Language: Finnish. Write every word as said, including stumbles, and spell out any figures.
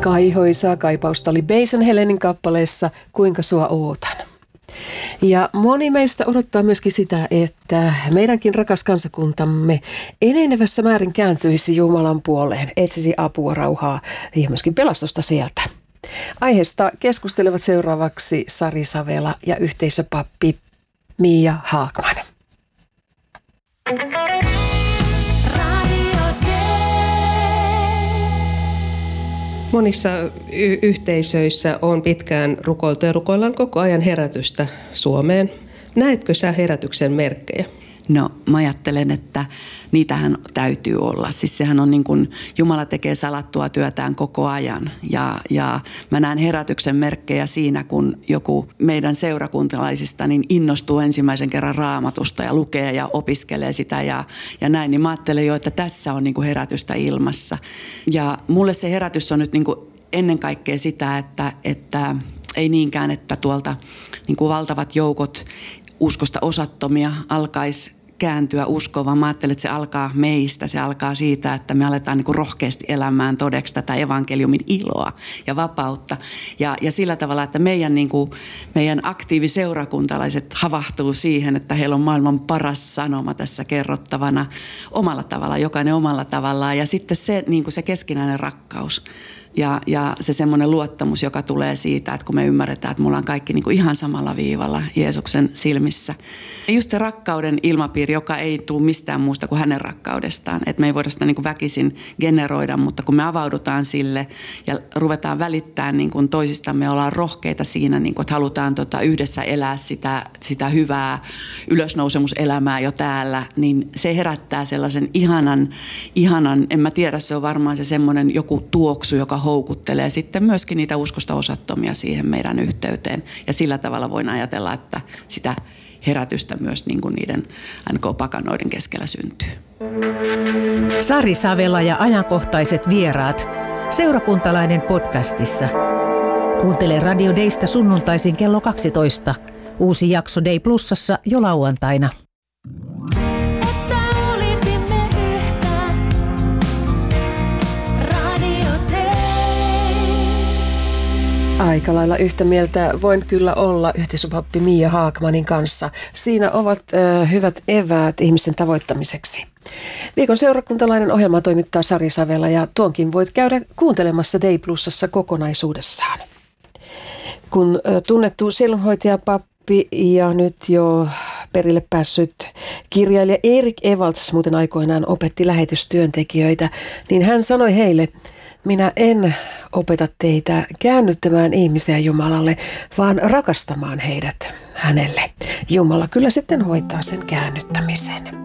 Kaihoisaa kaipausta oli Basin Helenin kappaleessa Kuinka sua ootan. Ja moni meistä odottaa myöskin sitä, että meidänkin rakas kansakuntamme enenevässä määrin kääntyisi Jumalan puoleen, etsisi apua, rauhaa ja myöskin pelastusta sieltä. Aiheesta keskustelevat seuraavaksi Sari Savela ja yhteisöpappi Mia Haakman. Monissa y- yhteisöissä on pitkään rukoiltu ja rukoillaan koko ajan herätystä Suomeen. Näetkö sä herätyksen merkkejä? No mä ajattelen, että niitähän täytyy olla. Siis sehän on niin kuin Jumala tekee salattua työtään koko ajan. Ja, ja mä näen herätyksen merkkejä siinä, kun joku meidän seurakuntalaisista niin innostuu ensimmäisen kerran Raamatusta ja lukee ja opiskelee sitä ja, ja näin. Niin mä ajattelen jo, että tässä on niin kuin herätystä ilmassa. Ja mulle se herätys on nyt niin kuin ennen kaikkea sitä, että, että ei niinkään, että tuolta niin kuin valtavat joukot uskosta osattomia alkaisi kääntyä uskoon, vaan mä ajattelen, että se alkaa meistä. Se alkaa siitä, että me aletaan niin kuin rohkeasti elämään todeksi tätä evankeliumin iloa ja vapautta. Ja, ja sillä tavalla, että meidän, niin kuin, meidän aktiiviseurakuntalaiset havahtuu siihen, että heillä on maailman paras sanoma tässä kerrottavana omalla tavalla, jokainen omalla tavallaan. Ja sitten se, niin kuin se keskinäinen rakkaus. Ja, ja se semmoinen luottamus, joka tulee siitä, että kun me ymmärretään, että me ollaan kaikki niin kuin ihan samalla viivalla Jeesuksen silmissä. Ja just se rakkauden ilmapiiri, joka ei tule mistään muusta kuin hänen rakkaudestaan. Että me ei voida sitä niin kuin väkisin generoida, mutta kun me avaudutaan sille ja ruvetaan välittämään niin kuin toisistamme, ollaan rohkeita siinä, niin kuin, että halutaan tota yhdessä elää sitä, sitä hyvää ylösnousemuselämää jo täällä, niin se herättää sellaisen ihanan, ihanan, en mä tiedä, se on varmaan se semmoinen joku tuoksu, joka houkuttelee sitten myöskin niitä uskosta osattomia siihen meidän yhteyteen. Ja sillä tavalla voin ajatella, että sitä herätystä myös niin kuin niiden N K-pakanoiden keskellä syntyy. Sari Savela ja ajankohtaiset vieraat. Seurakuntalainen podcastissa. Kuuntele Radio Daysta sunnuntaisin kello kaksitoista. Uusi jakso Day Plusassa jo lauantaina. Aika lailla yhtä mieltä voin kyllä olla yhteisöpappi Mia Haakmanin kanssa. Siinä ovat ö, hyvät eväät ihmisten tavoittamiseksi. Viikon seurakuntalainen ohjelma toimittaa Sari Savela ja tuonkin voit käydä kuuntelemassa Day Plusassa kokonaisuudessaan. Kun ö, tunnettu sielunhoitajapappi ja nyt jo perille päässyt kirjailija Erik Evalts muuten aikoinaan opetti lähetystyöntekijöitä, niin hän sanoi heille: minä en opeta teitä käännyttämään ihmisiä Jumalalle, vaan rakastamaan heidät hänelle. Jumala kyllä sitten hoitaa sen käännyttämisen.